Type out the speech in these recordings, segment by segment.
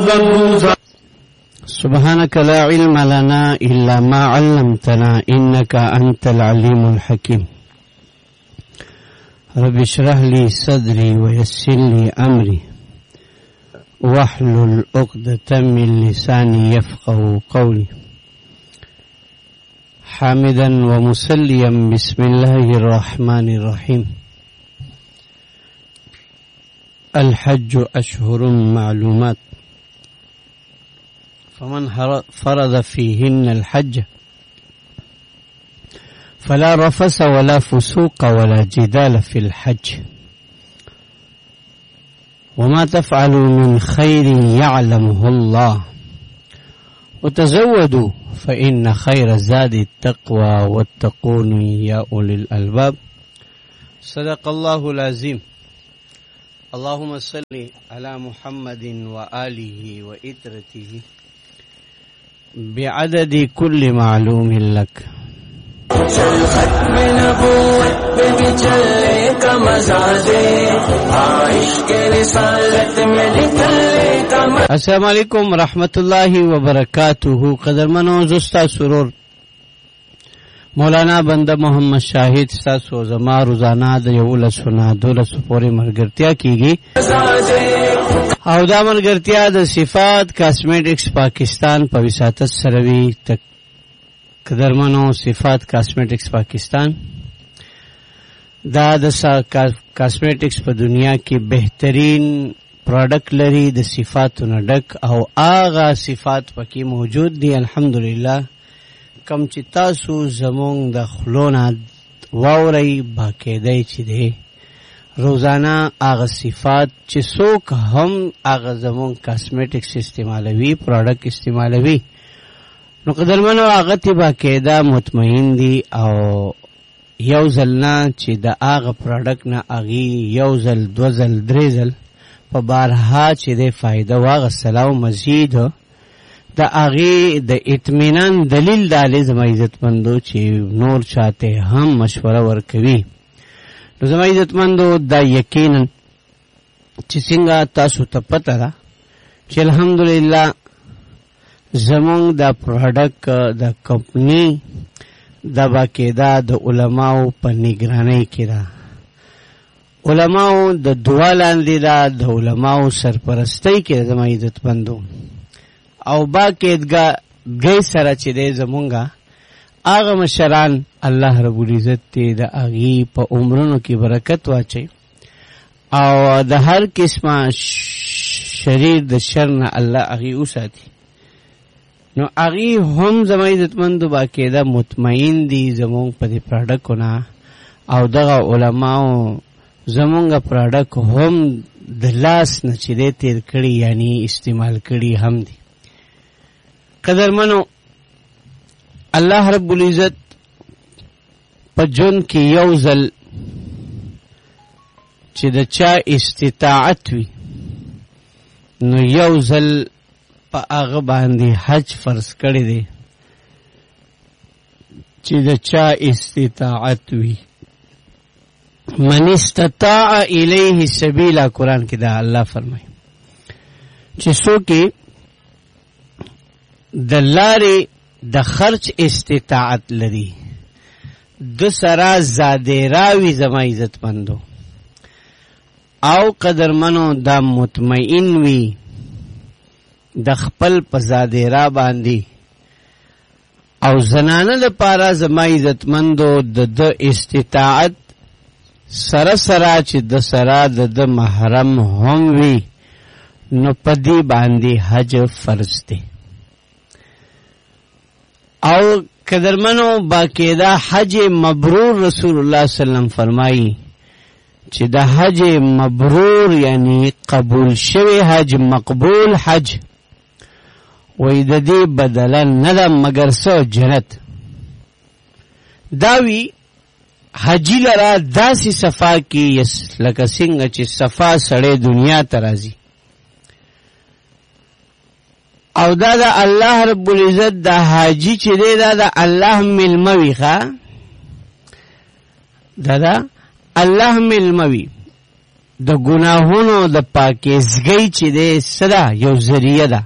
سبحانك لا علم لنا إلا ما علمتنا إنك أنت العليم الحكيم رب اشرح لي صدري ويسر لي أمري واحلل عقدة من لساني يفقه قولي حامدا ومسليا بسم الله الرحمن الرحيم الحج أشهر معلومات فمن فرض فيهن الحج فلا رفث ولا فسوق ولا جدال في الحج وما تفعلوا من خير يعلمه الله وتزودوا فإن خير زاد التقوى واتقون يا أولي الألباب صدق الله العظيم اللهم صل على محمد وآله وإترته بعدد كل معلوم لك السلام علیکم ورحمۃ اللہ وبرکاتہ. قدرمنو زستا سرور مولانا بندہ محمد شاہد ستاسو زما روزانہ د یو لسونه 12 پورې ملګرتیا کیږي او دا ملګرتیا د صفات کاسمیټکس پاکستان په وساتت سره وی. قدرمنو صفات کاسمیټکس پاکستان دا د کاسمیټکس په دنیا کې بهترین پروډکټ لري د صفاتو نه ډک او آغا صفات پکې موجود دي. الحمدلله کم چې تاسو زمونږ د خلونه واورئ باقاعده چې دی روزانه آغا صفات چې څوک هم آغا زمونږ کاسمیټکس استعمالوي پروډکټ استعمالوي نو قدرمنو آغا تی باقاعده مطمئن دي او یو ځل نه چې د آغا پروډکټ نه اغي یو ځل دو ځل درې ځل په بارها چې د فائدہ واغستله او مزید د هغې د اطمینان دلیل دا دی زما عزتمندو چې نور چاته هم مشوره ورکوي. نو زما عزتمندو دا یقینا چې څنګه تاسو ته پته ده چې الحمدلله زمونږ دا پروډکټ د کمپنی دا باقاعده د علماو په نگرانی کې ده. علماو د دعا لاندې ده د علماو سرپرستی کې زما عزتمندو او باقاعدګه گئی سره چې دی زمونږه هغه مشران الله رب العزت ته د هغې په عمرونو کې برکت واچي او د هر قسمه شریر د شر نه الله هغې وساتي. نو هغې هم زما عزتمندو باقاعده مطمئن دي زمونږ په دې پروډکټو نه او دغه علماو زمونږه پروډکټ هم د لاس نه چې دی تیر کړي یعنی استعمال کړي هم دي. قدرمنو الله رب العزت په جون کې یو ځل چې د چا استطاعت وي نو یو ځل په هغه باندې حج فرض کړی دی چې د چا استطاعت وي. من استطاع الیه سبیلا قرآن کې دا الله فرمایي چې څوک د لارې د خرچ استطاعت لري د سره زادیراوی زما عزتمندو او قدرمنو دا مطمئن وي د خپل په زادیرا باندې او زنانه لپاره زما عزتمندو د استطاعت سره سره چې د سره د محرم هم وي نو پدی باندې حج فرض دی. او قدرمنو باقاعده حج مبرور رسول الله صلی الله علیه وسلم فرمایي چې د حج مبرور یعنی قبول شوی حج مقبول حج وې د دې بدله نه ده مگر څو جنت. داوی حجی لرا داسې صفا کی لکه څنګه چې صفا سړی دنیا ته راځي او دا د الله رب العزت د حاجی چې دی دا د الله ملموي ښه دا د الله ملموي د ګناهونو د پاکیزګۍ چې دی صدا یو ذریعہ ده.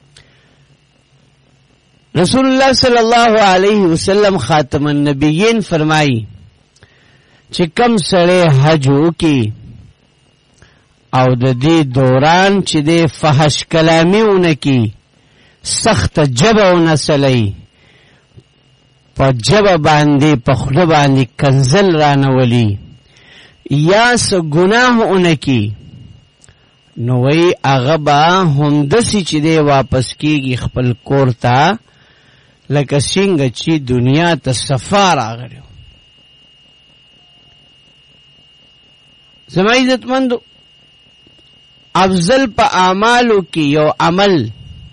رسول الله صلی الله علیه وسلم خاتم النبیین فرمایي چې کم سړی حج وکي او د دې دوران چې دی فحش کلامی ونکي، سخت جبه ونسلی، په جبه باندې په خوله باندې کنزل رانولی، یا څه ګناه ونکي، نو وی هغه به همداسې چې دی واپس کیږي خپل کور ته لکه څنګه چې دنیا ته صفا راغلی. زما عزتمندو، افضل په اعمالو کې یو عمل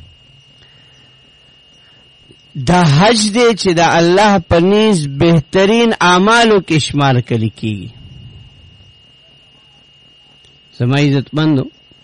دا حج دی چې د الله په نیز بهترین اعمالو کې شمار کړي کیږي. زما عزتمندو،